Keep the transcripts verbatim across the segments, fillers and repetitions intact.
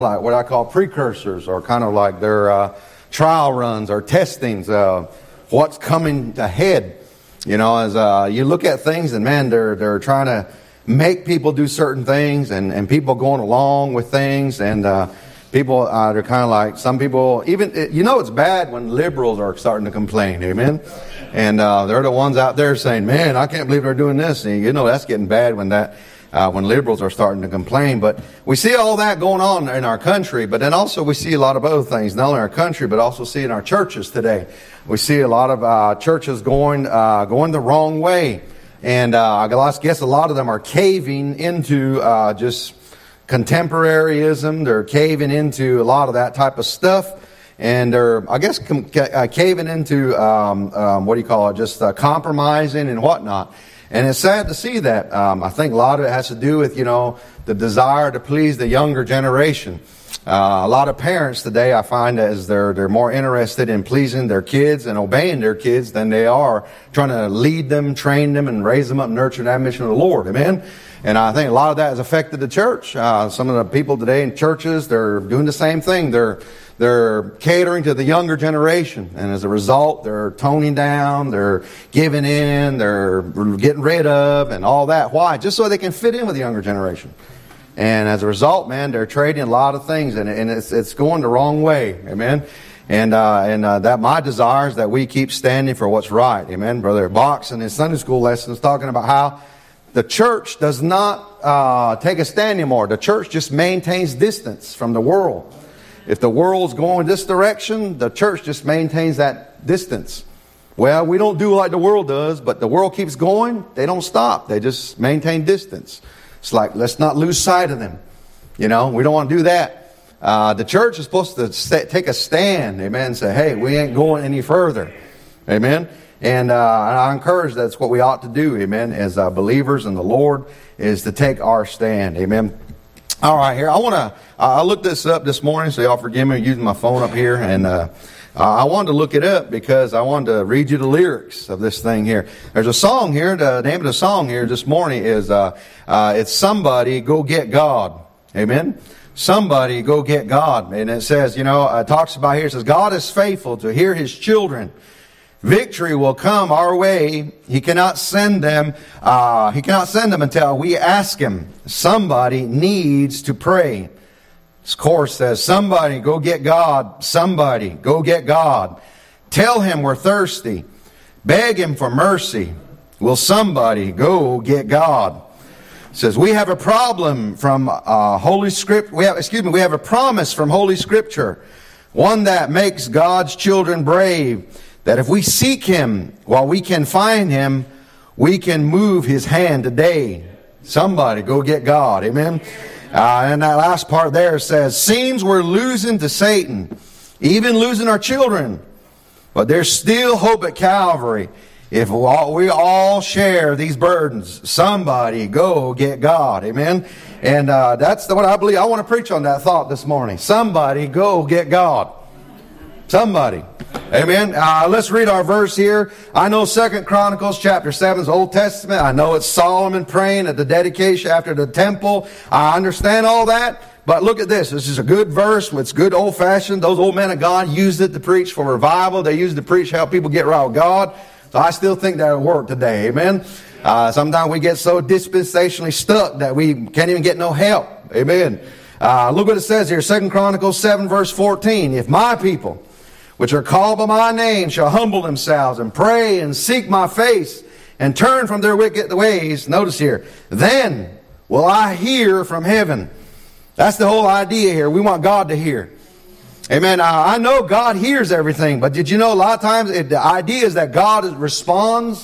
like what I call precursors, or kind of like their uh, trial runs or testings, uh, what's coming ahead. You know, as uh, you look at things, and man, they're they're trying to make people do certain things, and, and people going along with things, and uh, people uh, they're kind of like, some people, even, you know, it's bad when liberals are starting to complain, amen? And uh, they're the ones out there saying, man, I can't believe they're doing this. And you know, that's getting bad when that Uh, when liberals are starting to complain. But we see all that going on in our country, but then also we see a lot of other things, not only in our country, but also see in our churches today. We see a lot of uh, churches going uh, going the wrong way. And uh, I guess a lot of them are caving into uh, just contemporaryism. They're caving into a lot of that type of stuff. And they're, I guess, com- uh, caving into, um, um, what do you call it, just uh, compromising and whatnot. And it's sad to see that. Um, I think a lot of it has to do with, you know, the desire to please the younger generation. Uh, a lot of parents today, I find, as they're they're more interested in pleasing their kids and obeying their kids than they are trying to lead them, train them, and raise them up, nurture that mission of the Lord. Amen. And I think a lot of that has affected the church. Uh, some of the people today in churches, they're doing the same thing. They're They're catering to the younger generation, and as a result, they're toning down, they're giving in, they're getting rid of, and all that. Why? Just so they can fit in with the younger generation. And as a result, man, they're trading a lot of things, and, and it's it's going the wrong way. Amen. And uh, and uh, that my desire is that we keep standing for what's right. Amen. Brother Box in his Sunday school lessons talking about how the church does not uh, take a stand anymore. The church just maintains distance from the world. If the world's going this direction, the church just maintains that distance. Well, we don't do like the world does, but the world keeps going. They don't stop. They just maintain distance. It's like, let's not lose sight of them. You know, we don't want to do that. Uh, the church is supposed to st- take a stand, amen, and say, hey, we ain't going any further. Amen. And uh, I encourage that's what we ought to do, amen, as uh, believers in the Lord, is to take our stand. Amen. All right, here, I want to, uh, I looked this up this morning, so y'all forgive me using my phone up here, and uh, I wanted to look it up because I wanted to read you the lyrics of this thing here. There's a song here, the name of the song here this morning is, uh, uh, it's Somebody Go Get God. Amen? Somebody Go Get God. And it says, you know, it talks about here, it says, God is faithful to hear His children. Victory will come our way. He cannot send them. Uh, he cannot send them until we ask Him. Somebody needs to pray. This chorus says, somebody go get God. Somebody go get God. Tell Him we're thirsty. Beg Him for mercy. Will somebody go get God? It says, we have a problem from uh, Holy Script. We have, excuse me, we have a promise from Holy Scripture. One that makes God's children brave. That if we seek Him while we can find Him, we can move His hand today. Somebody go get God. Amen. Uh, and that last part there says, seems we're losing to Satan, even losing our children. But there's still hope at Calvary. If we all, we all share these burdens, somebody go get God. Amen. And uh, that's what I believe. I want to preach on that thought this morning. Somebody go get God. Somebody. Amen. Uh, let's read our verse here. I know Second Chronicles chapter seven is Old Testament. I know it's Solomon praying at the dedication after the temple. I understand all that. But look at this. This is a good verse. It's good old-fashioned. Those old men of God used it to preach for revival. They used it to preach how people get right with God. So I still think that'll work today. Amen. Uh, sometimes we get so dispensationally stuck that we can't even get no help. Amen. Uh, look what it says here. Second Chronicles seven verse fourteen. If my people, which are called by my name, shall humble themselves and pray and seek my face and turn from their wicked ways. Notice here, then will I hear from heaven. That's the whole idea here. We want God to hear. Amen. I know God hears everything, but did you know a lot of times it, the idea is that God responds.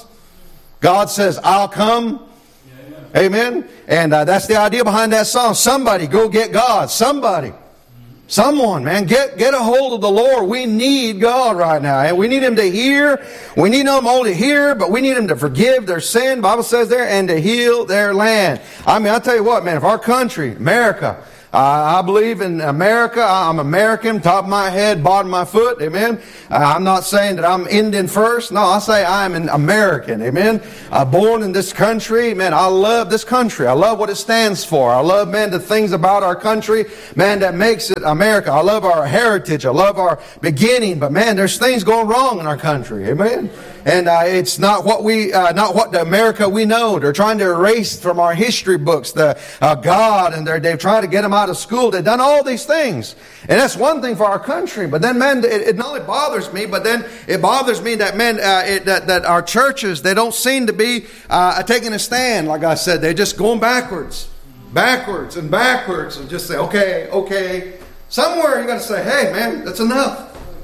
God says, I'll come. Yeah, amen. And uh, that's the idea behind that song. Somebody go get God. Somebody. Someone, man, get, get a hold of the Lord. We need God right now. And we need Him to hear. We need Him only to hear, but we need Him to forgive their sin, the Bible says there, and to heal their land. I mean, I'll tell you what, man, if our country, America, I believe in America. I'm American, top of my head, bottom of my foot. Amen. I'm not saying that I'm Indian first. No, I say I'm an American. Amen. I'm born in this country. Man, I love this country. I love what it stands for. I love, man, the things about our country, man, that makes it America. I love our heritage. I love our beginning. But, man, there's things going wrong in our country. Amen. And uh, it's not what we, uh, not what the America we know. They're trying to erase from our history books the uh, God, and they're they've tried to get them out of school. They've done all these things, and that's one thing for our country. But then, man, it, it not only bothers me, but then it bothers me that, man, uh, it, that that our churches, they don't seem to be uh, taking a stand. Like I said, they're just going backwards, backwards, and backwards, and just say, okay, okay. Somewhere you got to say, hey, man, that's enough.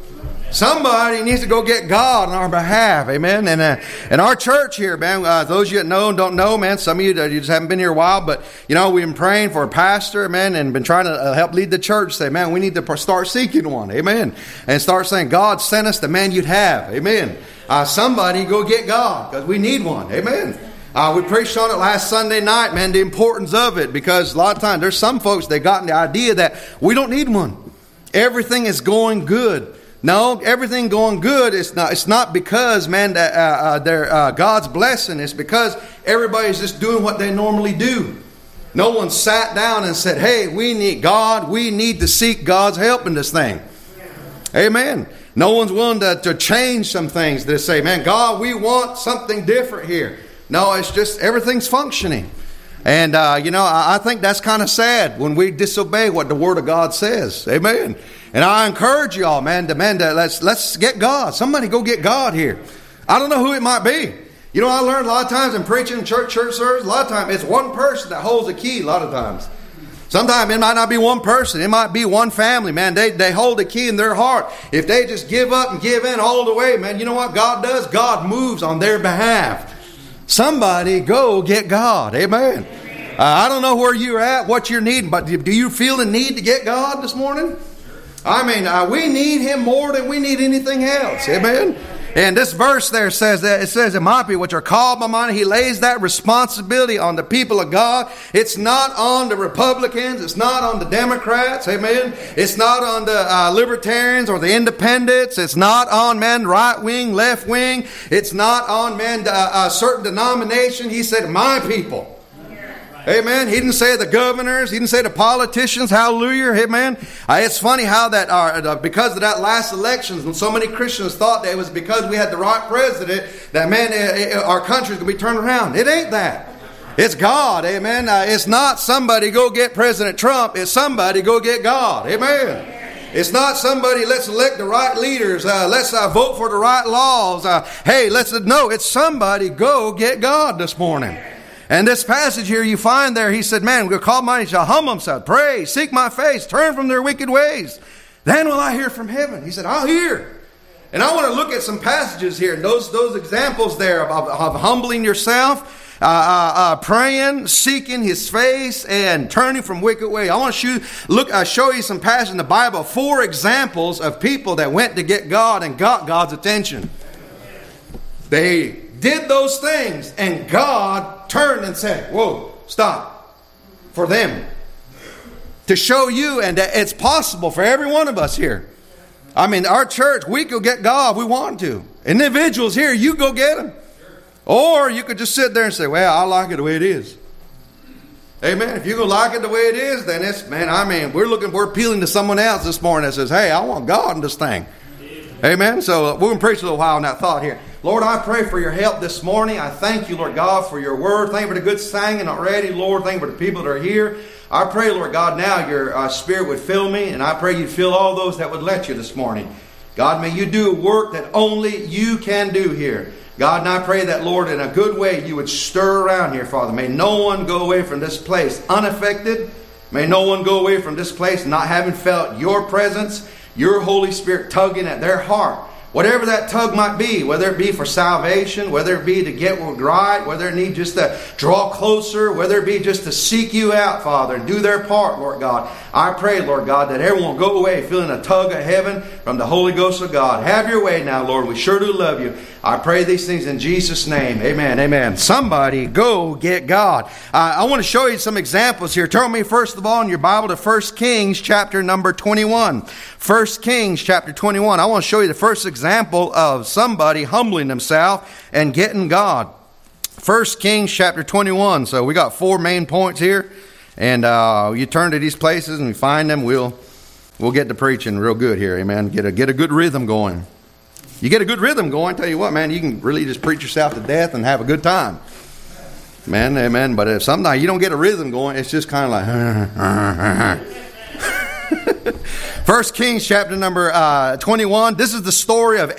Somebody needs to go get God on our behalf. Amen. And uh, and our church here, man, uh, those of you that know and don't know, man, some of you, you just haven't been here a while, but, you know, we've been praying for a pastor, man, and been trying to uh, help lead the church. Say, man, we need to start seeking one. Amen. And start saying, God sent us the man you'd have. Amen. Uh, somebody go get God, because we need one. Amen. Uh, we preached on it last Sunday night, man, the importance of it, because a lot of times there's some folks that got the idea that we don't need one. Everything is going good. No, everything going good. It's not. It's not because, man, that uh, uh, they're uh, God's blessing. It's because everybody's just doing what they normally do. No one sat down and said, "Hey, we need God. We need to seek God's help in this thing." Yeah. Amen. No one's willing to, to change some things. They say, "Man, God, we want something different here." No, it's just everything's functioning. And, uh, you know, I, I think that's kind of sad when we disobey what the Word of God says. Amen. And I encourage you all, man, to, man, to, let's, let's get God. Somebody go get God here. I don't know who it might be. You know, I learned a lot of times in preaching church, church service, a lot of times it's one person that holds the key a lot of times. Sometimes it might not be one person. It might be one family, man. They, they hold the key in their heart. If they just give up and give in all the way, man, you know what God does? God moves on their behalf. Somebody go get God. Amen. Uh, I don't know where you're at, what you're needing, but do you feel the need to get God this morning? I mean, uh, we need Him more than we need anything else. Amen. And this verse there says that it says, "In my people which are called by mine," He lays that responsibility on the people of God. It's not on the Republicans. It's not on the Democrats. Amen. It's not on the uh, Libertarians or the Independents. It's not on, man, right wing, left wing. It's not on, man, a certain denomination. He said, "My people." Amen. He didn't say the governors. He didn't say the politicians. Hallelujah. Amen. Uh, it's funny how that, uh, because of that last elections, when so many Christians thought that it was because we had the right president, that, man, it, it, our country's going to be turned around. It ain't that. It's God. Amen. Uh, it's not somebody go get President Trump. It's somebody go get God. Amen. It's not somebody, let's elect the right leaders. Uh, let's uh, vote for the right laws. Uh, hey, let's, no, it's somebody go get God this morning. And this passage here you find there, he said, man, we'll call mine, shall humble himself, pray, seek my face, turn from their wicked ways. Then will I hear from heaven. He said, I'll hear. And I want to look at some passages here, and those, those examples there of, of, of humbling yourself, uh, uh, uh, praying, seeking His face, and turning from wicked ways. I want to show, look, uh, show you some passages in the Bible, four examples of people that went to get God and got God's attention. They did those things, and God turned and said, whoa, stop, for them. To show you, and that it's possible for every one of us here. I mean, our church, we could get God if we want to. Individuals here, you go get Him. Or you could just sit there and say, well, I like it the way it is. Amen. If you go like it the way it is, then it's, man, I mean, we're looking, we're appealing to someone else this morning that says, hey, I want God in this thing. Amen. So we're going to preach a little while on that thought here. Lord, I pray for your help this morning. I thank you, Lord God, for your word. Thank you for the good singing already, Lord. Thank you for the people that are here. I pray, Lord God, now your uh, Spirit would fill me, and I pray you'd fill all those that would let you this morning. God, may you do a work that only you can do here. God, and I pray that, Lord, in a good way, you would stir around here, Father. May no one go away from this place unaffected. May no one go away from this place not having felt your presence, your Holy Spirit tugging at their heart. Whatever that tug might be, whether it be for salvation, whether it be to get right, whether it need just to draw closer, whether it be just to seek you out, Father, and do their part, Lord God. I pray, Lord God, that everyone will go away feeling a tug of heaven from the Holy Ghost of God. Have your way now, Lord. We sure do love you. I pray these things in Jesus' name. Amen. Amen. Somebody go get God. Uh, I want to show you some examples here. Turn me first of all in your Bible to First Kings chapter number twenty-one. First Kings chapter twenty-one. I want to show you the first example of somebody humbling himself and getting God. First Kings chapter twenty-one. So we got four main points here. And uh, you turn to these places and you find them. We'll we'll get to preaching real good here. Amen. Get a, get a good rhythm going. You get a good rhythm going, tell you what, man, you can really just preach yourself to death and have a good time. Man, amen. But if sometimes you don't get a rhythm going, it's just kind of like... First Kings chapter number uh, twenty-one. This is the story of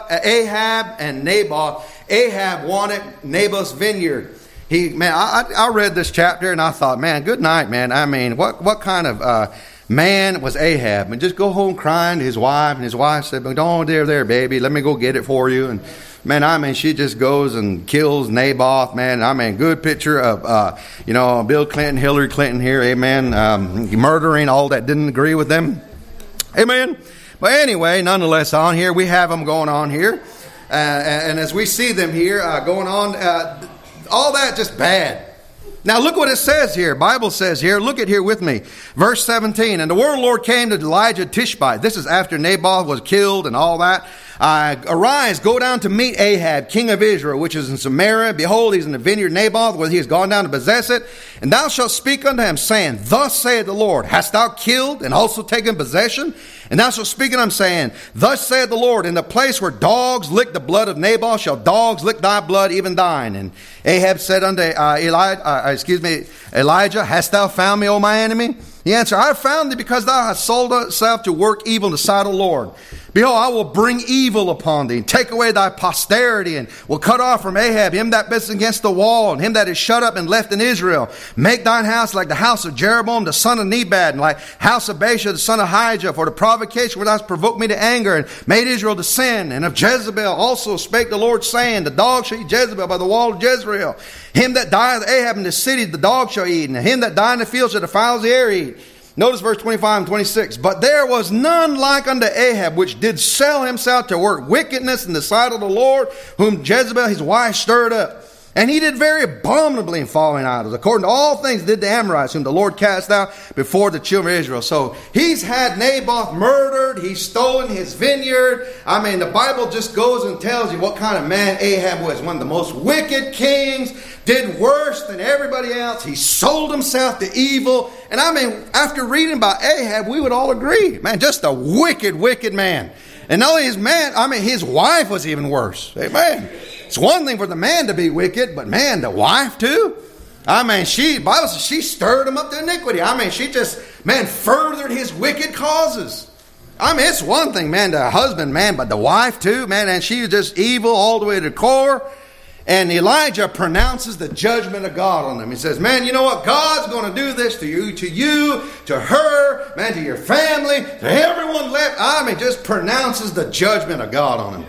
Ahab and Naboth. Ahab wanted Naboth's vineyard. He, man, I, I read this chapter and I thought, man, good night, man. I mean, what, what kind of... Uh, man was Ahab, and just go home crying to his wife, and his wife said, "Don't there, there, baby, let me go get it for you." And man, I mean, she just goes and kills Naboth. Man, I mean, good picture of uh, you know, Bill Clinton, Hillary Clinton here, amen, um, murdering all that didn't agree with them, amen. But anyway, nonetheless, on here we have them going on here, uh, and as we see them here uh, going on, uh, all that just bad. Now look what it says here. Bible says here, look at here with me. Verse seventeen. And the word of the Lord came to Elijah Tishbite. This is after Naboth was killed and all that. Uh, Arise, go down to meet Ahab, king of Israel, which is in Samaria. Behold, he's in the vineyard Naboth, where he has gone down to possess it. And thou shalt speak unto him, saying, Thus saith the Lord, hast thou killed and also taken possession? And thou shalt speak unto him, saying, Thus saith the Lord, in the place where dogs lick the blood of Naboth, shall dogs lick thy blood, even thine. And Ahab said unto uh, Eli, uh, excuse me, Elijah, Hast thou found me, O my enemy? He answered, I have found thee because thou hast sold thyself to work evil in the sight of the Lord. Behold, I will bring evil upon thee, and take away thy posterity, and will cut off from Ahab him that bids against the wall, and him that is shut up and left in Israel. Make thine house like the house of Jeroboam the son of Nebat, and like house of Baasha the son of Ahijah, for the provocation where thou hast provoked me to anger, and made Israel to sin. And of Jezebel also spake the Lord, saying, The dog shall eat Jezebel by the wall of Jezreel. Him that dieth Ahab in the city, the dog shall eat, and him that dieth in the field shall the fowls of the air eat. Notice verse twenty-five and twenty-six. But there was none like unto Ahab, which did sell himself to work wickedness in the sight of the Lord, whom Jezebel his wife stirred up. And he did very abominably in following idols, according to all things did the Amorites, whom the Lord cast out before the children of Israel. So he's had Naboth murdered. He's stolen his vineyard. I mean, the Bible just goes and tells you what kind of man Ahab was. One of the most wicked kings, did worse than everybody else. He sold himself to evil. And I mean, after reading about Ahab, we would all agree, man, just a wicked, wicked man. And not only his man, I mean, his wife was even worse. Amen. It's one thing for the man to be wicked, but man, the wife too? I mean, she, the Bible says she stirred him up to iniquity. I mean, she just, man, furthered his wicked causes. I mean, it's one thing, man, the husband, man, but the wife too, man, and she was just evil all the way to the core. And Elijah pronounces the judgment of God on them. He says, man, you know what? God's going to do this to you, to you, to her, man, to your family, to everyone left. I mean, just pronounces the judgment of God on them.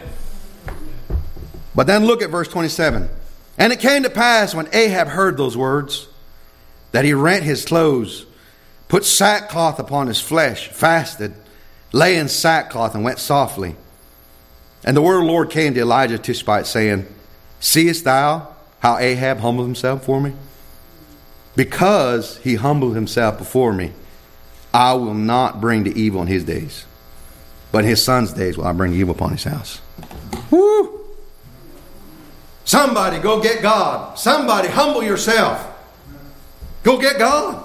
But then look at verse twenty-seven. And it came to pass when Ahab heard those words, that he rent his clothes, put sackcloth upon his flesh, fasted, lay in sackcloth, and went softly. And the word of the Lord came to Elijah Tishbite, saying, Seest thou how Ahab humbled himself before me? Because he humbled himself before me, I will not bring the evil in his days, but in his son's days will I bring evil upon his house. Woo! Somebody go get God. Somebody humble yourself. Go get God.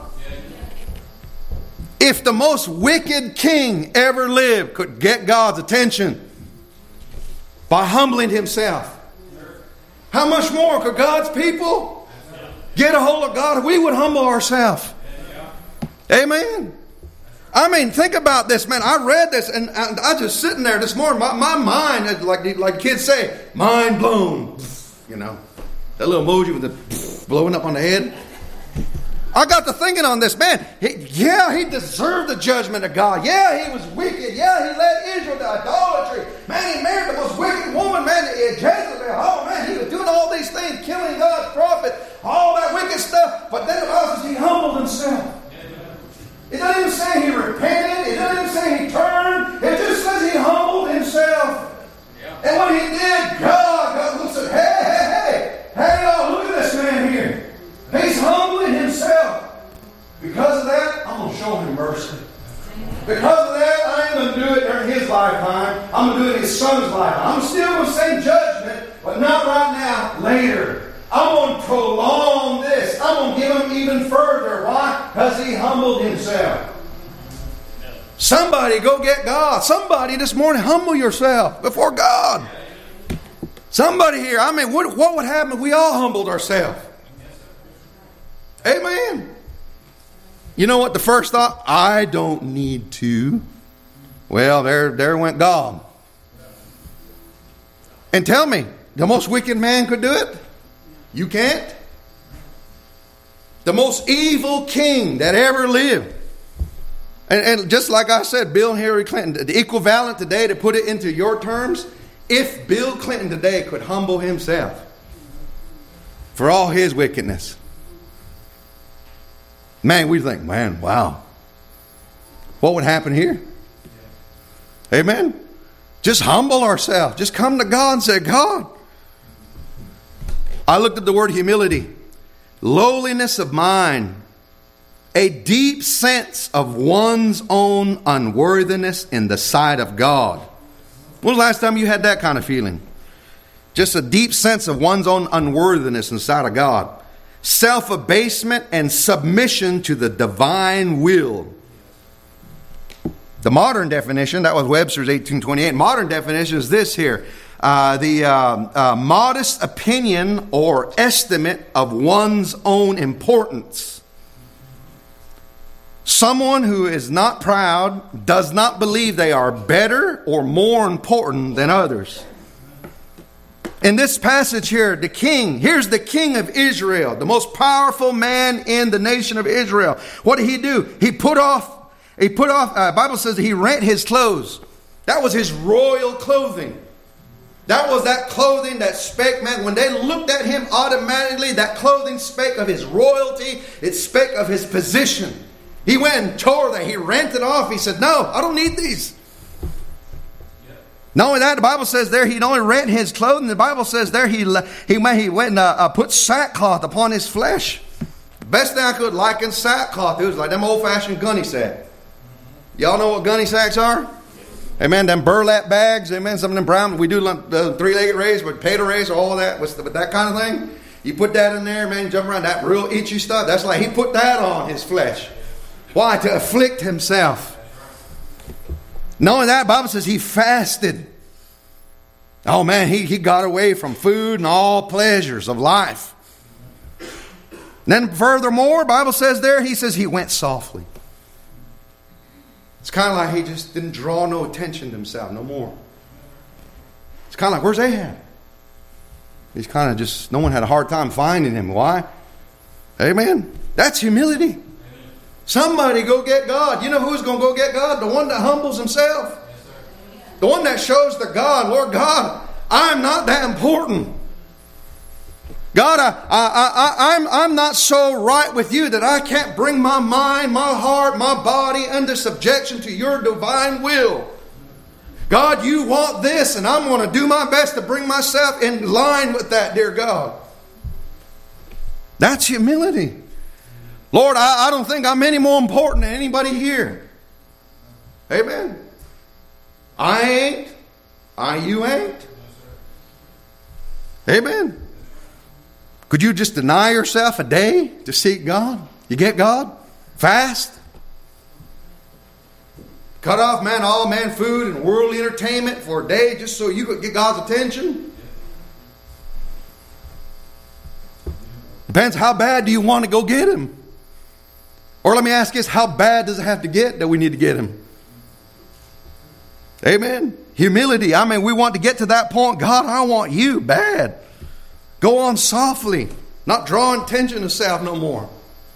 If the most wicked king ever lived could get God's attention by humbling himself, how much more could God's people get a hold of God if we would humble ourselves? Amen. I mean, think about this, man. I read this and I, I was just sitting there this morning. My, my mind, like, like kids say, mind blown. You know, that little emoji with the blowing up on the head. I got to thinking on this, man. He, yeah, he deserved the judgment of God. Yeah, he was wicked. Yeah, he led Israel to idolatry. Man, he married the most wicked woman, man, Jezebel. Oh, man, he was doing all these things, killing God's prophet, all that wicked stuff. But then it also says he humbled himself. It doesn't even say he repented. It doesn't even say he turned. It just says he humbled himself. And when he did, God to do it during his lifetime. I'm going to do it in his son's lifetime. I'm still going to say judgment, but not right now, later. I'm going to prolong this. I'm going to give him even further. Why? Because he humbled himself. Somebody go get God. Somebody this morning, humble yourself before God. Somebody here, I mean, what, what would happen if we all humbled ourselves? Amen. You know what the first thought? I don't need to. Well, there, there went God. And tell me, the most wicked man could do it? You can't? The most evil king that ever lived. And, and just like I said, Bill and Hillary Clinton, the equivalent today, to put it into your terms, if Bill Clinton today could humble himself for all his wickedness, man, we think, man, wow. What would happen here? Amen? Just humble ourselves. Just come to God and say, God. I looked at the word humility. Lowliness of mind. A deep sense of one's own unworthiness in the sight of God. When was the last time you had that kind of feeling? Just a deep sense of one's own unworthiness in the sight of God. Self-abasement and submission to the divine will. The modern definition, that was Webster's eighteen twenty-eight. Modern definition is this here. Uh, the uh, uh, modest opinion or estimate of one's own importance. Someone who is not proud, does not believe they are better or more important than others. In this passage here, the king, here's the king of Israel, the most powerful man in the nation of Israel. What did he do? He put off, he put off, uh, Bible says that he rent his clothes. That was his royal clothing. That was that clothing that spake, man, when they looked at him automatically, that clothing spake of his royalty, it spake of his position. He went and tore that. He rent it off. He said, no, I don't need these. Not only that, the Bible says there he'd only rent his clothing. The Bible says there he he, he went and uh, uh, put sackcloth upon his flesh. The best thing I could liken sackcloth, it was like them old-fashioned gunny sack. Y'all know what gunny sacks are? Amen. Them burlap bags. Amen. Some of them brown. We do the three-legged race with potato race, all of that, with, with that kind of thing. You put that in there, man, jump around. That real itchy stuff. That's like he put that on his flesh. Why? To afflict himself. Knowing that, the Bible says he fasted. Oh man, he, he got away from food and all pleasures of life. And then furthermore, the Bible says there, he says he went softly. It's kind of like he just didn't draw no attention to himself no more. It's kind of like, where's Ahab? He's kind of just, no one had a hard time finding him. Why? Amen. That's humility. Somebody go get God. You know who's going to go get God? The one that humbles himself. The one that shows to God, Lord God, I'm not that important. God, I, I, I, I'm, I'm not so right with you that I can't bring my mind, my heart, my body under subjection to your divine will. God, you want this, and I'm going to do my best to bring myself in line with that, dear God. That's humility. Lord, I, I don't think I'm any more important than anybody here. Amen. I ain't. I, you ain't. Amen. Could you just deny yourself a day to seek God? You get God? Fast? Cut off, man, all man food and worldly entertainment for a day just so you could get God's attention? Depends how bad do you want to go get Him? Or let me ask this, how bad does it have to get that we need to get Him? Amen. Humility. I mean, we want to get to that point. God, I want you bad. Go on softly. Not drawing attention to self no more.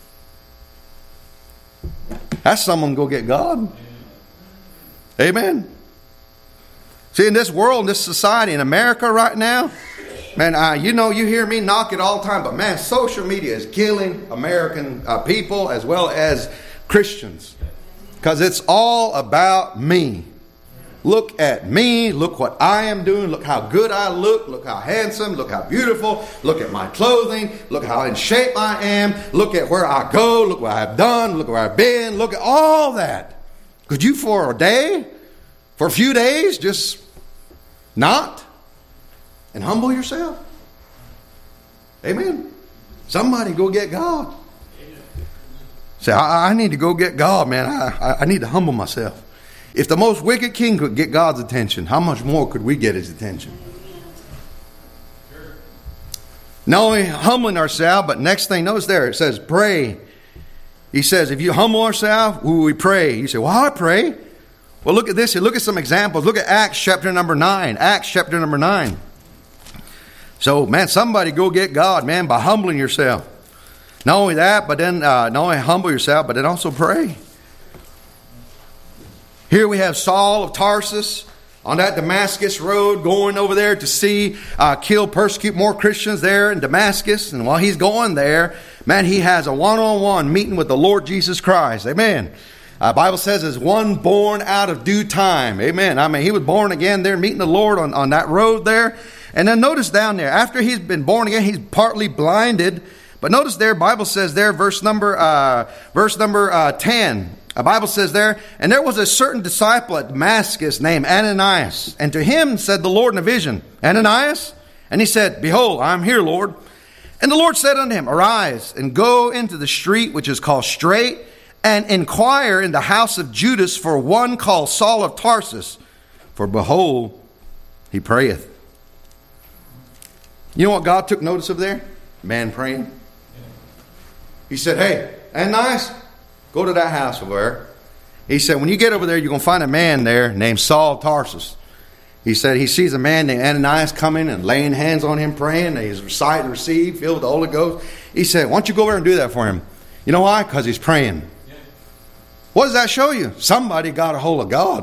That's someone go get God. Amen. See, in this world, in this society, in America right now, man, uh, you know, you hear me knock it all the time, but man, social media is killing American uh, people as well as Christians. Because it's all about me. Look at me. Look what I am doing. Look how good I look. Look how handsome. Look how beautiful. Look at my clothing. Look how in shape I am. Look at where I go. Look what I've done. Look where I've been. Look at all that. Could you for a day For a few days, just not. And humble yourself. Amen. Somebody go get God. Say, I, I need to go get God, man. I, I, I need to humble myself. If the most wicked king could get God's attention, how much more could we get his attention? Not only humbling ourselves, but next thing, notice there, it says pray. He says, if you humble ourselves, will we pray? You say, well, I pray. Well, look at this here. Look at some examples. Look at Acts chapter number nine. Acts chapter number nine. So, man, somebody go get God, man, by humbling yourself. Not only that, but then uh, not only humble yourself, but then also pray. Here we have Saul of Tarsus on that Damascus road, going over there to see, uh, kill, persecute more Christians there in Damascus. And while he's going there, man, he has a one-on-one meeting with the Lord Jesus Christ. Amen. Uh, Bible says is one born out of due time. Amen. I mean, he was born again there, meeting the Lord on, on that road there. And then notice down there, after he's been born again, he's partly blinded. But notice there, Bible says there, verse number uh, verse number uh, ten. The Bible says there, and there was a certain disciple at Damascus named Ananias. And to him said the Lord in a vision, Ananias? And he said, behold, I am here, Lord. And the Lord said unto him, arise and go into the street which is called Straight, and inquire in the house of Judas for one called Saul of Tarsus. For behold, he prayeth. You know what God took notice of there? Man praying. He said, hey, Ananias, go to that house over there. He said, when you get over there, you're going to find a man there named Saul of Tarsus. He said he sees a man named Ananias coming and laying hands on him, praying. And he's reciting and received, filled with the Holy Ghost. He said, why don't you go over and do that for him? You know why? Because he's praying. Yeah. What does that show you? Somebody got a hold of God.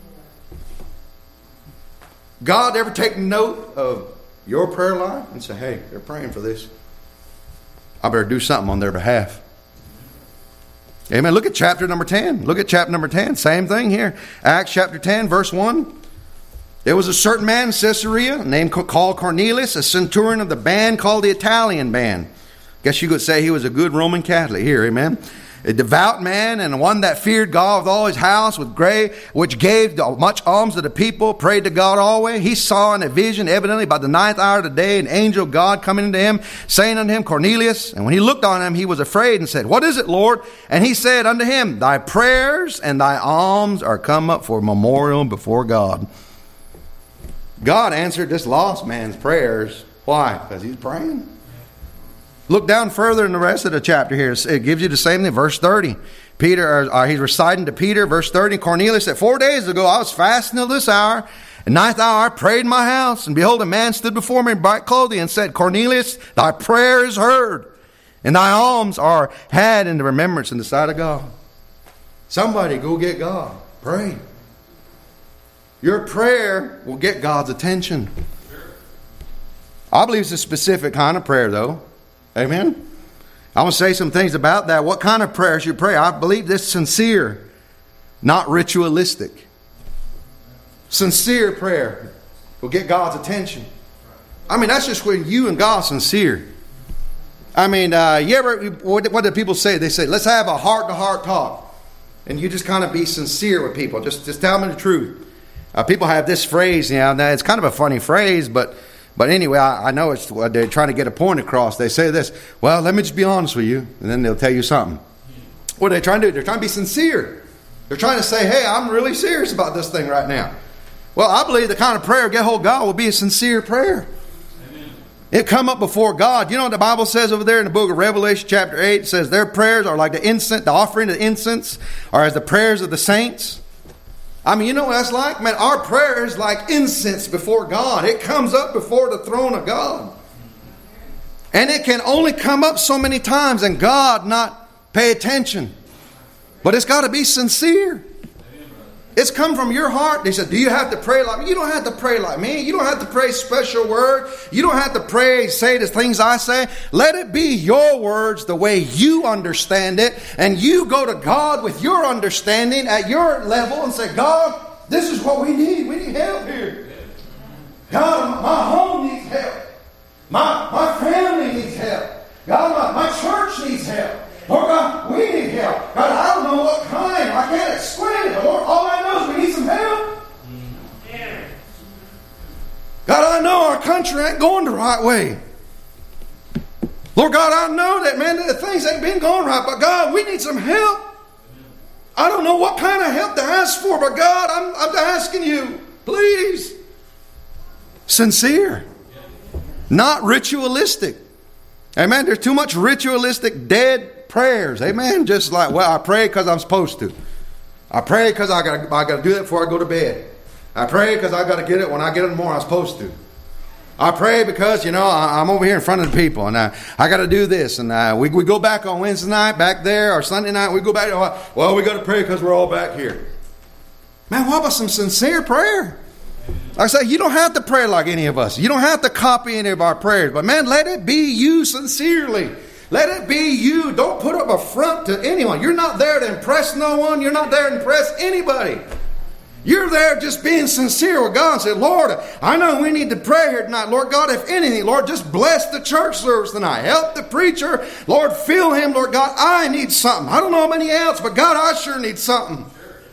God ever take note of your prayer life and say, hey, they're praying for this. I better do something on their behalf. Amen. Look at chapter number ten. Look at chapter number ten. Same thing here. Acts chapter ten, verse one. There was a certain man in Caesarea named called Cornelius, a centurion of the band called the Italian band. Guess you could say he was a good Roman Catholic here. Amen. A devout man and one that feared God with all his house, with great, which gave much alms to the people, prayed to God always. He saw in a vision, evidently by the ninth hour of the day, an angel of God coming into him, saying unto him, Cornelius. And when he looked on him, he was afraid and said, what is it, Lord? And he said unto him, thy prayers and thy alms are come up for memorial before God. God answered this lost man's prayers. Why? Because he's praying. Look down further in the rest of the chapter here. It gives you the same thing. Verse thirty. Peter, uh, he's reciting to Peter, verse thirty. Cornelius said, four days ago I was fasting till this hour. And ninth hour I prayed in my house. And behold, a man stood before me in bright clothing and said, Cornelius, thy prayer is heard. And thy alms are had in the remembrance in the sight of God. Somebody go get God. Pray. Your prayer will get God's attention. I believe it's a specific kind of prayer, though. Amen. I want to say some things about that. What kind of prayer should you pray? I believe this sincere, not ritualistic. Sincere prayer will get God's attention. I mean, that's just when you and God are sincere. I mean, uh, you ever, what, what do people say? They say, let's have a heart-to-heart talk. And you just kind of be sincere with people. Just, just tell them the truth. Uh, people have this phrase, you know, it's kind of a funny phrase, but But anyway, I, I know it's they're trying to get a point across. They say this, well, let me just be honest with you. And then they'll tell you something. What are they trying to do? They're trying to be sincere. They're trying to say, hey, I'm really serious about this thing right now. Well, I believe the kind of prayer get hold of God will be a sincere prayer. Amen. It come up before God. You know what the Bible says over there in the book of Revelation chapter eight? It says their prayers are like the incense, the offering of incense, or as the prayers of the saints. I mean, you know what that's like? Man, our prayer is like incense before God. It comes up before the throne of God. And it can only come up so many times and God not pay attention. But it's got to be sincere. It's come from your heart. They said, do you have to pray like me? You don't have to pray like me. You don't have to pray special word. You don't have to pray, say the things I say. Let it be your words the way you understand it. And you go to God with your understanding at your level and say, God, this is what we need. We need help here. God, my home needs help. My, my family needs help. God, my, my church needs help. Lord God, we need help. God, I don't know what kind. I can't explain it. But Lord, all I know is we need some help. sure ain't going the right way. Lord God, I know that, man, that things ain't been going right. But God, we need some help. I don't know what kind of help to ask for. But God, I'm, I'm asking you, please. Sincere. Not ritualistic. Amen. There's too much ritualistic dead prayers. Amen. Just like, well, I pray because I'm supposed to. I pray because I got I got to do that before I go to bed. I pray because I got to get it when I get in the morning. I'm supposed to. I pray because, you know, I, I'm over here in front of the people, and I, I got to do this. And I, we we go back on Wednesday night, back there, or Sunday night. We go back. Well, we got to pray because we're all back here. Man, what about some sincere prayer? Like I say, you don't have to pray like any of us. You don't have to copy any of our prayers. But man, let it be you sincerely. Let it be you. Don't put up a front to anyone. You're not there to impress no one. You're not there to impress anybody. You're there just being sincere with God and say, Lord, I know we need to pray here tonight. Lord God, if anything, Lord, just bless the church service tonight. Help the preacher. Lord, fill him. Lord God, I need something. I don't know about anyone else, but God, I sure need something.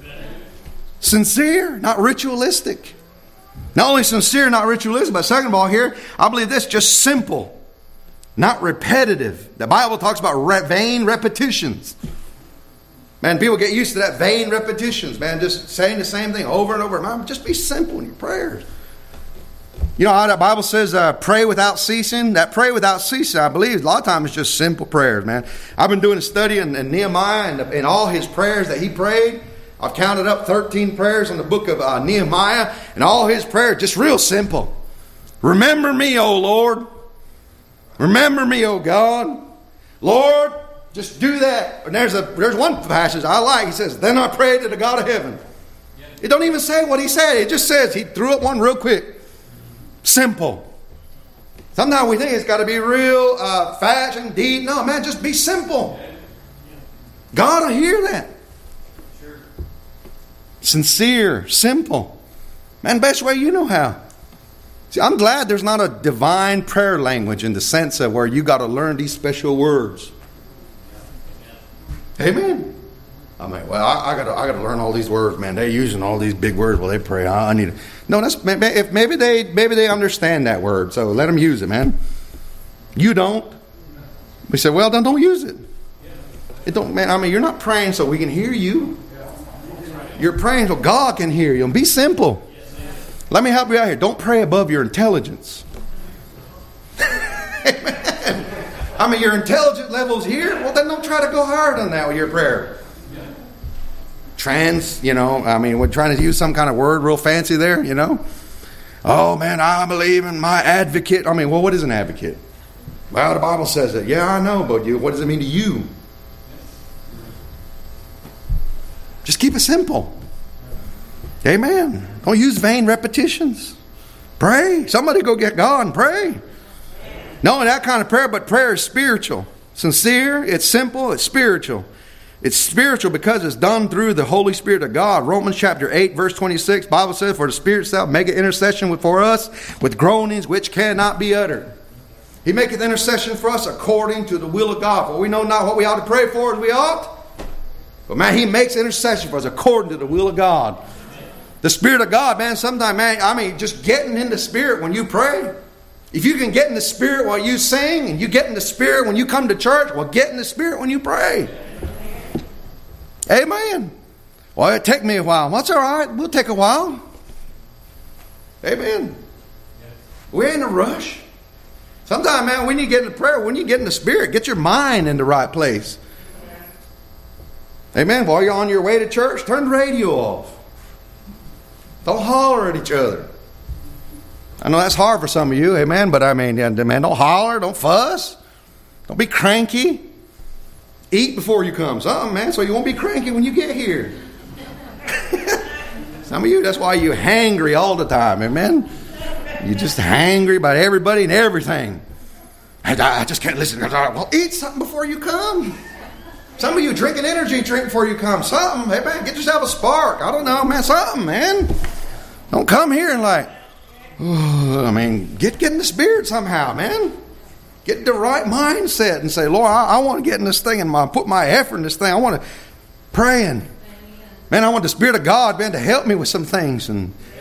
Sincere, not ritualistic. Not only sincere, not ritualistic, but second of all here, I believe this, just simple, not repetitive. The Bible talks about re- vain repetitions. Man, people get used to that vain repetitions, man, just saying the same thing over and over. Man, just be simple in your prayers. You know how the Bible says uh, pray without ceasing? That pray without ceasing, I believe, a lot of times it's just simple prayers, man. I've been doing a study in, in Nehemiah and, and all his prayers that he prayed. I've counted up thirteen prayers in the book of uh, Nehemiah, and all his prayers just real simple. Remember me, O Lord. Remember me, O God. Lord, just do that. And there's a there's one passage I like. He says, then I prayed to the God of heaven. It don't even say what he said. It just says he threw up one real quick. Simple. Sometimes we think it's got to be real uh, fast and deep. No, man, just be simple. God will hear that. Sincere, simple. Man, best way you know how. See, I'm glad there's not a divine prayer language in the sense of where you got to learn these special words. Amen. I'm like, well, I, I got to, I got to learn all these words, man. They're using all these big words while they pray. I, I need to. No, that's if maybe they maybe they understand that word, so let them use it, man. You don't. We say, well, then don't use it. It don't, man. I mean, you're not praying so we can hear you. You're praying so God can hear you. And be simple. Let me help you out here. Don't pray above your intelligence. Amen. I mean, your intelligence level's here. Well, then don't try to go higher than that with your prayer. Trans, you know, I mean, we're trying to use some kind of word real fancy there, you know. Oh, man, I believe in my advocate. I mean, well, what is an advocate? Well, the Bible says it. Yeah, I know, but you, what does it mean to you? Just keep it simple. Amen. Don't use vain repetitions. Pray. Somebody go get God and pray. No, that kind of prayer, but prayer is spiritual. Sincere, it's simple, it's spiritual. It's spiritual because it's done through the Holy Spirit of God. Romans chapter eight, verse twenty-six, Bible says, for the Spirit itself maketh intercession for us with groanings which cannot be uttered. He maketh intercession for us according to the will of God. For we know not what we ought to pray for as we ought. But man, He makes intercession for us according to the will of God. The Spirit of God, man, sometimes, man, I mean, just getting in the Spirit when you pray. If you can get in the Spirit while you sing, and you get in the Spirit when you come to church, well, get in the Spirit when you pray. Amen. Well, it take me a while. That's all right. We'll take a while. Amen. We ain't in a rush. Sometimes, man, when you get into prayer, when you get in the Spirit, get your mind in the right place. Amen. While you're on your way to church, turn the radio off. Don't holler at each other. I know that's hard for some of you, amen, but I mean, man, don't holler, don't fuss. Don't be cranky. Eat before you come. Something, man, so you won't be cranky when you get here. Some of you, that's why you're hangry all the time, amen. You're just hangry about everybody and everything. I just can't listen. Well, eat something before you come. Some of you drinking energy drink before you come. Something, hey man, get yourself a spark. I don't know, man, something, man. Don't come here and like, oh, I mean, get, get in the Spirit somehow, man. Get the right mindset and say, Lord, I, I want to get in this thing and my, put my effort in this thing. I want to pray and, man, I want the Spirit of God, man, to help me with some things. And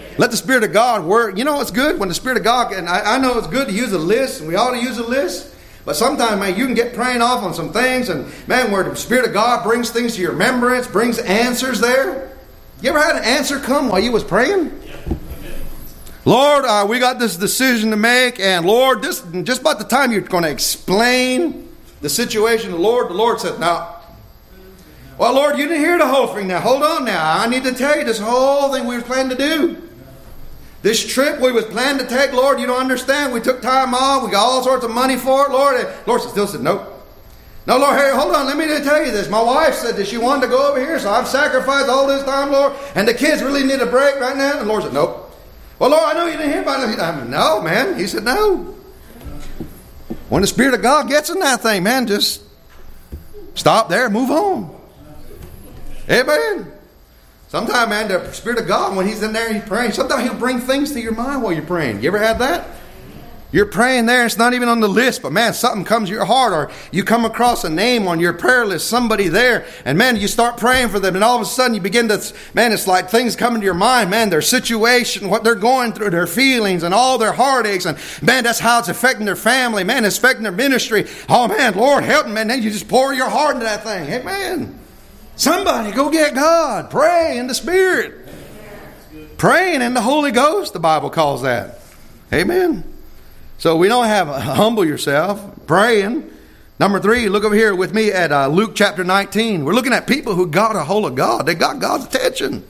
Let the Spirit of God work. You know it's good when the Spirit of God, and I, I know it's good to use a list, and we ought to use a list. But sometimes, man, you can get praying off on some things, and man, where the Spirit of God brings things to your remembrance, brings answers there. You ever had an answer come while you was praying? Lord, uh, we got this decision to make, and Lord, this just about the time you're going to explain the situation to the Lord, the Lord said, "No. Well, Lord, you didn't hear the whole thing. Now, hold on now. I need to tell you this whole thing we were planning to do. This trip we was planning to take, Lord, you don't understand. We took time off. We got all sorts of money for it, Lord." And Lord still said, "Nope. No, Lord, hey, hold on. Let me tell you this. My wife said that she wanted to go over here, so I've sacrificed all this time, Lord. And the kids really need a break right now." And the Lord said, "Nope. Well, Lord, I know you didn't hear about it." I mean, no, man. He said, "No." When the Spirit of God gets in that thing, man, just stop there, move on. Amen. Sometimes, man, the Spirit of God, when He's in there, He's praying. Sometimes He'll bring things to your mind while you're praying. You ever had that? You're praying there, it's not even on the list, but man, something comes to your heart, or you come across a name on your prayer list, somebody there, and man, you start praying for them, and all of a sudden you begin to, man, it's like things come into your mind, man, their situation, what they're going through, their feelings, and all their heartaches, and man, that's how it's affecting their family, man, it's affecting their ministry. Oh man, Lord help them, man, then you just pour your heart into that thing. Hey man, somebody go get God, pray in the Spirit. Praying in the Holy Ghost, the Bible calls that. Amen. So we don't have uh, humble yourself, praying. Number three, look over here with me at uh, Luke chapter nineteen. We're looking at people who got a hold of God. They got God's attention.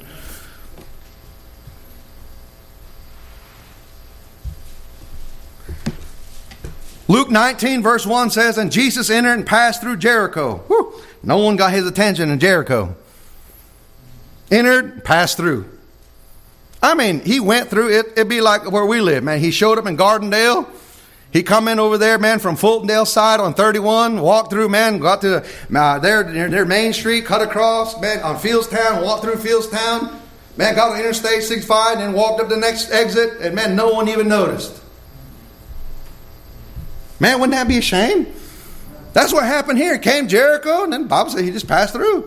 Luke nineteen verse one says, "And Jesus entered and passed through Jericho." Whew. No one got his attention in Jericho. Entered, passed through. I mean, he went through it. It'd be like where we live, man. He showed up in Gardendale. He come in over there, man, from Fultondale side on thirty-one, walked through, man, got to uh, their, their main street, cut across, man, on Fieldstown, walked through Fieldstown, man, got on Interstate sixty-five, and then walked up the next exit, and man, no one even noticed. Man, wouldn't that be a shame? That's what happened here. Came Jericho, and then the Bible said he just passed through.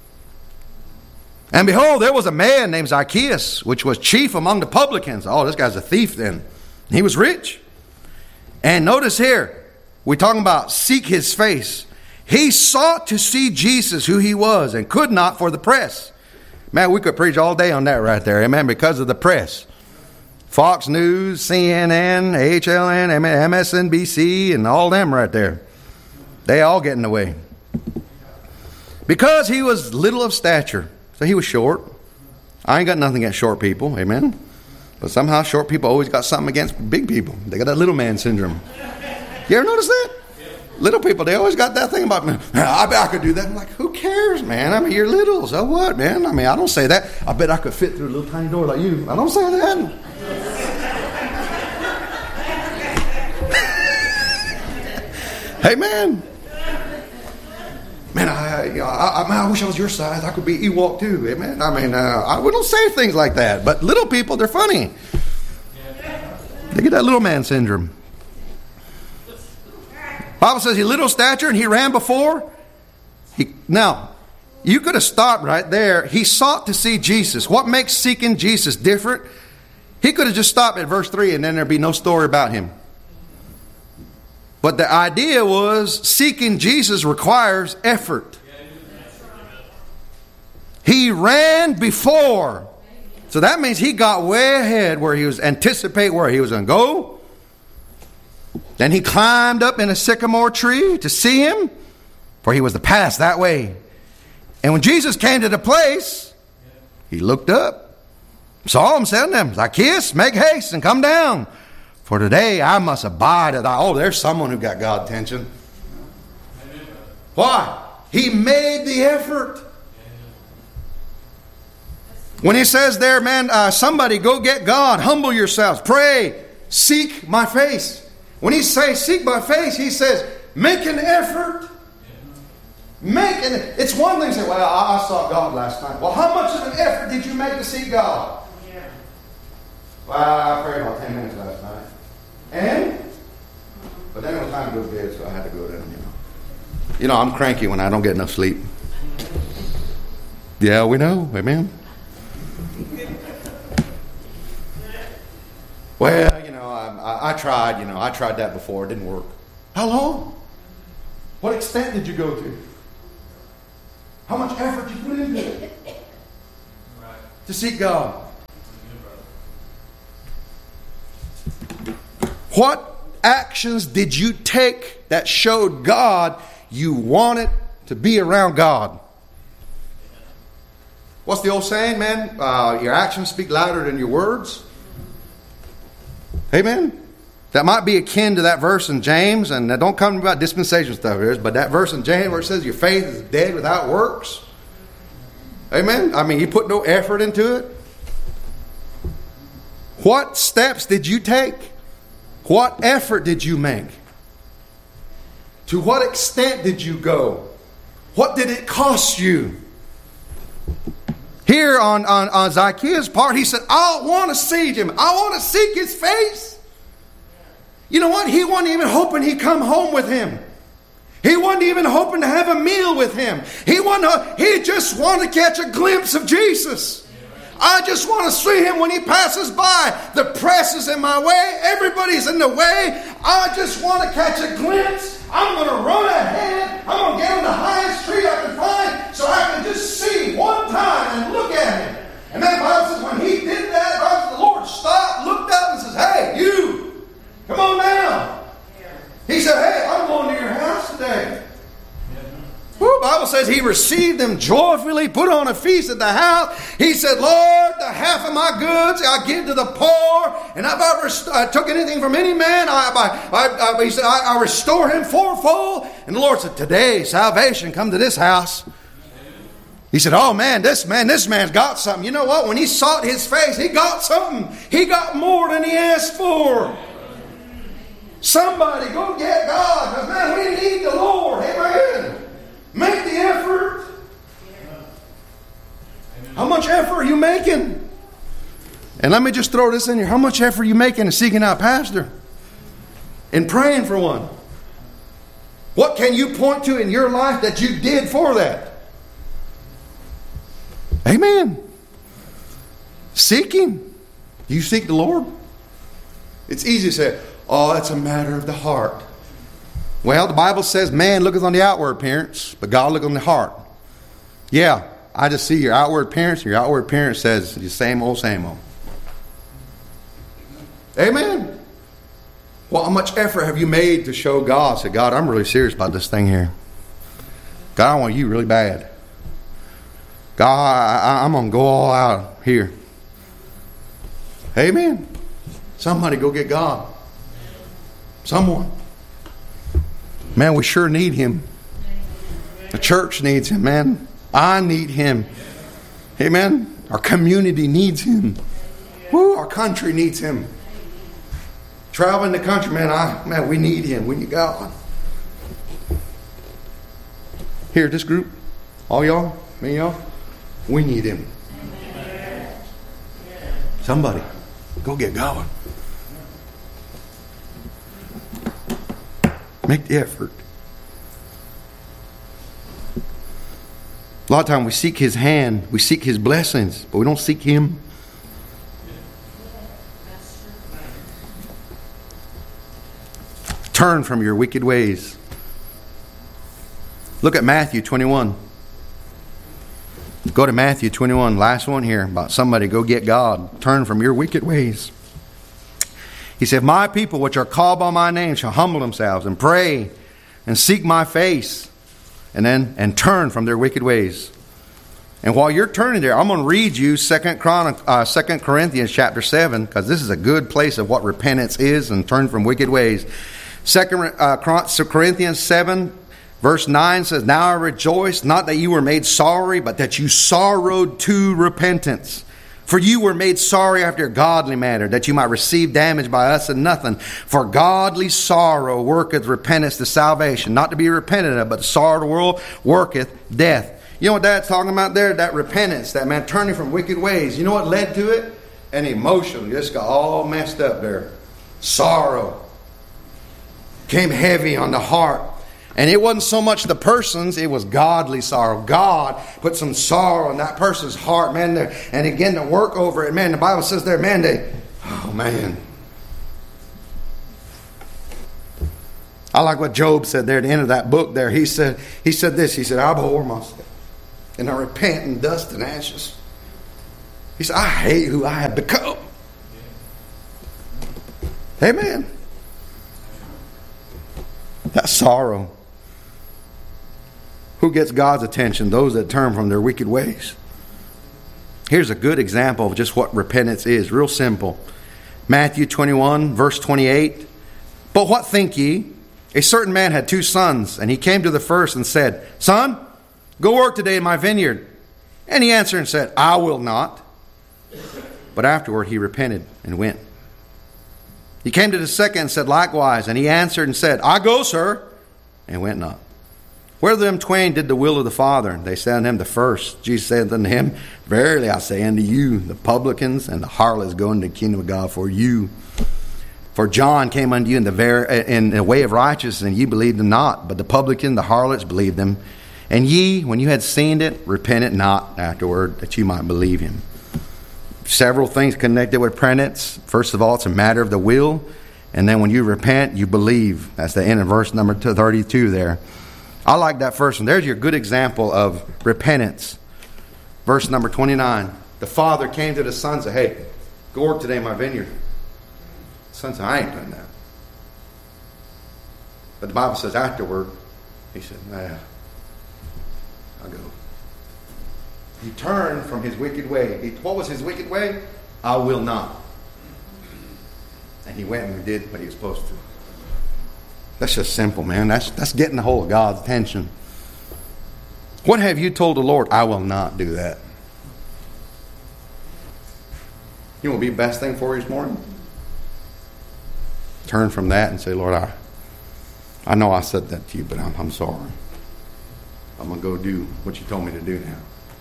And behold, there was a man named Zacchaeus, which was chief among the publicans. Oh, this guy's a thief then. He was rich. And notice here, we're talking about seek his face. He sought to see Jesus, who he was, and could not for the press. Man, we could preach all day on that right there. Amen. Because of the press. Fox News, C N N, H L N, M S N B C, and all them right there. They all get in the way. Because he was little of stature. So he was short. I ain't got nothing against short people. Amen. But somehow short people always got something against big people. They got that little man syndrome. You ever notice that? Little people, they always got that thing about me. I bet I could do that. I'm like, who cares, man? I mean, you're little. So what, man? I mean, I don't say that. I bet I could fit through a little tiny door like you. I don't say that. Hey, man. Man, I, you know, I, I, I wish I was your size. I could be Ewok too. Hey, man. I mean, uh, I, we don't say things like that. But little people, they're funny. They get that little man syndrome. Bible says he little stature and he ran before. He, now, you could have stopped right there. He sought to see Jesus. What makes seeking Jesus different? He could have just stopped at verse three and then there'd be no story about him. But the idea was seeking Jesus requires effort. He ran before. So that means he got way ahead where he was anticipate where he was going to go. Then he climbed up in a sycamore tree to see him, for he was to pass that way. And when Jesus came to the place, he looked up, saw him, said to him, "Zacchaeus, make haste and come down. For today I must abide at thy..." Oh, there's someone who got God's attention. Why? He made the effort. When he says there, man, uh, somebody go get God, humble yourselves, pray, seek my face. When he says seek my face, he says make an effort. Make an. It's one thing to say, well, I, I saw God last night. Well, how much of an effort did you make to see God? Yeah. Well, I prayed about ten minutes last night. And? But then it was time to go to bed, so I had to go down, you know. You know, I'm cranky when I don't get enough sleep. Yeah, we know. Amen. Well, you know, I, I, I tried, you know, I tried that before. It didn't work. How long? What extent did you go to? How much effort did you put into it? To seek God. What actions did you take that showed God you wanted to be around God? What's the old saying, man? Uh, your actions speak louder than your words. Amen? That might be akin to that verse in James, and that don't come about dispensation stuff here, but that verse in James where it says your faith is dead without works. Amen? I mean, you put no effort into it. What steps did you take? What effort did you make? To what extent did you go? What did it cost you? Here on, on, on Zacchaeus' part, he said, I want to see him. I want to seek his face. You know what? He wasn't even hoping he'd come home with him. He wasn't even hoping to have a meal with him. He, wasn't, he just wanted to catch a glimpse of Jesus. I just want to see him when he passes by. The press is in my way. Everybody's in the way. I just want to catch a glimpse. I'm going to run ahead. I'm going to get on the highest tree I can find so I can just see one time and look at him. And that Bible says when he did that, the Bible says the Lord stopped, looked up and says, hey, you, come on down. He said, hey, I'm going to your house today. The Bible says he received them joyfully, put on a feast at the house. He said, Lord, the half of my goods I give to the poor. And if I ever I took anything from any man, I, I, I, he said, I, I restore him fourfold. And the Lord said, today, salvation come to this house. He said, oh man, this man, this man's got something. You know what? When he sought his face, he got something. He got more than he asked for. Somebody go get God. Because man, we need the Lord. Amen. Make the effort. How much effort are you making? And let me just throw this in here. How much effort are you making in seeking out pastor? And praying for one? What can you point to in your life that you did for that? Amen. Seeking. You seek the Lord? It's easy to say, oh, it's a matter of the heart. Well, the Bible says man looketh on the outward appearance, but God looketh on the heart. Yeah, I just see your outward appearance, and your outward appearance says the same old, same old. Amen. Well, how much effort have you made to show God? Say, God, I'm really serious about this thing here. God, I want you really bad. God, I, I'm going to go all out here. Amen. Somebody go get God. Someone. Man, we sure need him. The church needs him, man. I need him. Amen. Our community needs him. Woo, our country needs him. Traveling the country, man, I, man, we need him. We need God. Here, this group, all y'all, me, y'all, we need him. Somebody, go get God. Make the effort. A lot of times we seek his hand, we seek his blessings, but we don't seek him. Turn from your wicked ways. Look at Matthew twenty-one. Go to Matthew twenty-one, last one here, about somebody go get God. Turn from your wicked ways. He said, my people which are called by my name shall humble themselves and pray and seek my face and then and turn from their wicked ways. And while you're turning there, I'm going to read you Second Corinthians chapter seven, because this is a good place of what repentance is and turn from wicked ways. Second Corinthians seven verse nine says, now I rejoice not that you were made sorry, but that you sorrowed to repentance. For you were made sorry after a godly manner, that you might receive damage by us and nothing. For godly sorrow worketh repentance to salvation, not to be repented of, but the sorrow of the world worketh death. You know what that's talking about there? That repentance, that man turning from wicked ways. You know what led to it? An emotion. Just got all messed up there. Sorrow came heavy on the heart. And it wasn't so much the person's, it was godly sorrow. God put some sorrow in that person's heart, man. And again, to work over it, man, the Bible says there, man, they, oh man, I like what Job said there at the end of that book there. He said, he said this. He said, I abhor myself, and I repent in dust and ashes. He said, I hate who I have become. Amen. That's sorrow. Who gets God's attention? Those that turn from their wicked ways. Here's a good example of just what repentance is. Real simple. Matthew twenty-one, verse twenty-eight. But what think ye? A certain man had two sons, and he came to the first and said, Son, go work today in my vineyard. And he answered and said, I will not. But afterward he repented and went. He came to the second and said likewise, and he answered and said, I go, sir, and went not. Whether of them twain did the will of the Father? They said unto him, the first. Jesus said unto him, Verily I say unto you, the publicans and the harlots go into the kingdom of God for you. For John came unto you in the very, in the way of righteousness, and ye believed him not. But the publican, the harlots, believed him. And ye, when you had seen it, repented not afterward, that you might believe him. Several things connected with repentance. First of all, it's a matter of the will. And then when you repent, you believe. That's the end of verse number thirty-two there. I like that first one. There's your good example of repentance. Verse number twenty-nine. The father came to the son and said, Hey, go work today in my vineyard. The son said, I ain't done that. But the Bible says afterward, he said, Nah, I'll go. He turned from his wicked way. He, what was his wicked way? I will not. And he went and did what he was supposed to. That's just simple, man. That's that's getting a hold of God's attention. What have you told the Lord? I will not do that. You know what would be the best thing for you this morning? Turn from that and say, Lord, I I know I said that to you, but I'm, I'm sorry. I'm going to go do what you told me to do now.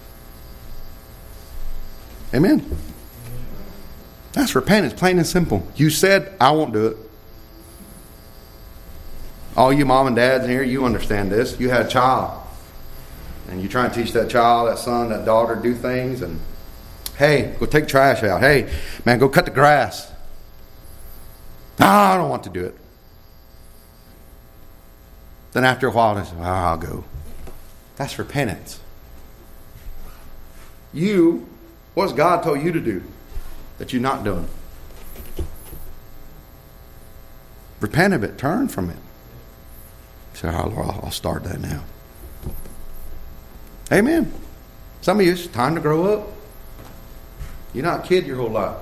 Amen. That's repentance, plain and simple. You said, I won't do it. All you mom and dads in here, you understand this. You had a child, and you try and teach that child, that son, that daughter, do things, and hey, go take trash out. Hey, man, go cut the grass. No, I don't want to do it. Then after a while, they say, oh, I'll go. That's repentance. You, what's God told you to do that you're not doing? Repent of it. Turn from it. Say, oh, Lord, I'll start that now. Amen. Some of you, it's time to grow up. You're not a kid your whole life.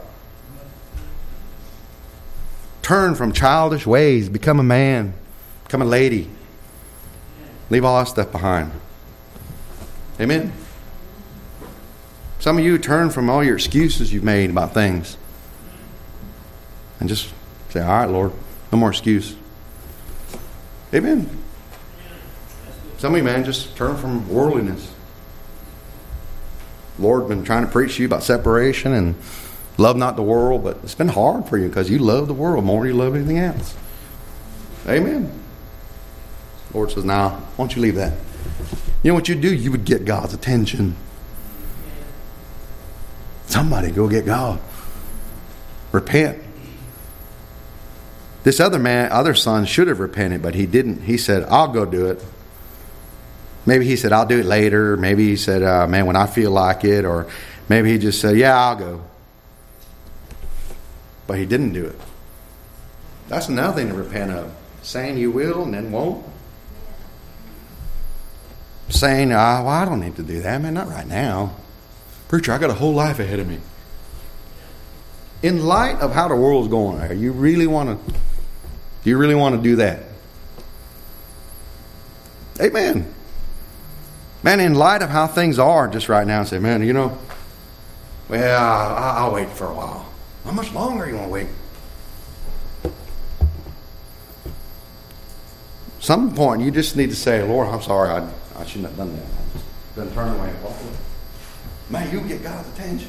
Turn from childish ways. Become a man. Become a lady. Leave all that stuff behind. Amen. Some of you turn from all your excuses you've made about things. And just say, all right, Lord, no more excuse. Amen. Some of you, man, just turn from worldliness. Lord been trying to preach to you about separation and love not the world, but it's been hard for you because you love the world more than you love anything else. Amen. Lord says, now, nah, why don't you leave that? You know what you do? You would get God's attention. Somebody go get God. Repent. This other man, other son should have repented, but he didn't. He said, I'll go do it. Maybe he said, I'll do it later. Maybe he said, uh, man, when I feel like it. Or maybe he just said, yeah, I'll go. But he didn't do it. That's another thing to repent of. Saying you will and then won't. Saying, oh, well, I don't need to do that. Man, not right now. Preacher, I got a whole life ahead of me. In light of how the world's going, are you really want to, do you really want to do that? Amen. Man, in light of how things are just right now, say, man, you know, well, I'll, I'll wait for a while. How much longer you want to wait? Some point, you just need to say, Lord, I'm sorry, I, I shouldn't have done that. I just done turn away and walk away. Man, you'll get God's attention.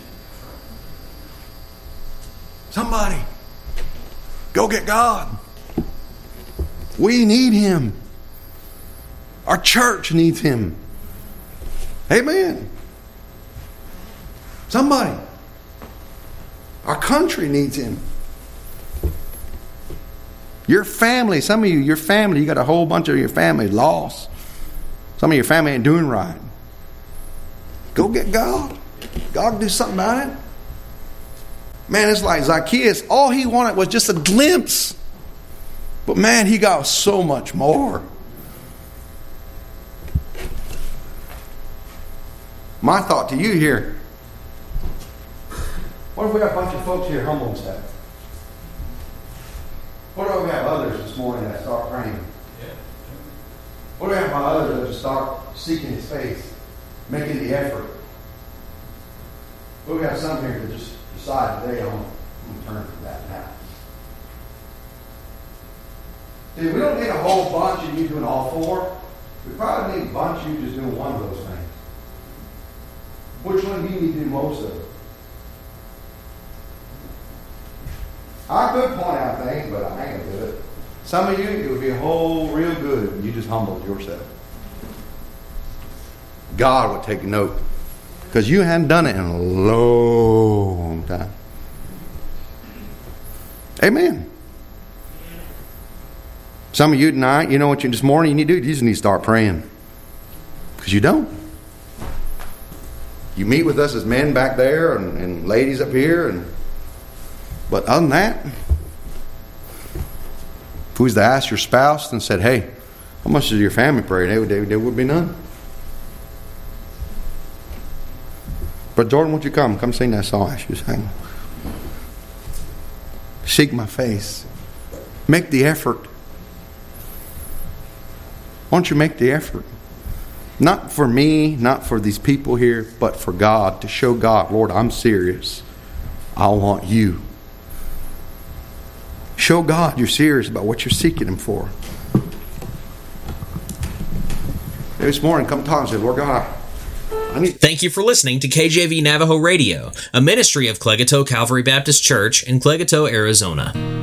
Somebody, go get God. We need Him. Our church needs Him. Amen. Somebody. Our country needs Him. Your family, some of you, your family, you got a whole bunch of your family lost. Some of your family ain't doing right. Go get God. God can do something about it. Man, it's like Zacchaeus. All he wanted was just a glimpse. But man, he got so much more. My thought to you here. What if we got a bunch of folks here humble and stuff? What if we have others this morning that start praying? What if we have others that just start seeking His face, making the effort? What if we have some here that just decide today I'm going to turn from that now? See, we don't need a whole bunch of you doing all four. We probably need a bunch of you just doing one of those things. Which one do you need to do most of? I could point out things, but I ain't going to do it. Some of you, it would be a whole real good if you just humbled yourself. God would take note. Because you hadn't done it in a long time. Amen. Some of you tonight, you know what you this morning you need to do? You just need to start praying. Because you don't. You meet with us as men back there and, and ladies up here. and But other than that, if we was to ask your spouse and said, hey, how much does your family pray? There would, there would be none. But Jordan, won't you come? Come sing that song I should sing. Seek my face. Make the effort. Why don't you make the effort? Not for me, not for these people here, but for God, to show God, Lord, I'm serious. I want you. Show God you're serious about what you're seeking Him for. This morning, come talk and say, Lord God, I need... Thank you for listening to K J V Navajo Radio, a ministry of Clegato Calvary Baptist Church in Clegato, Arizona.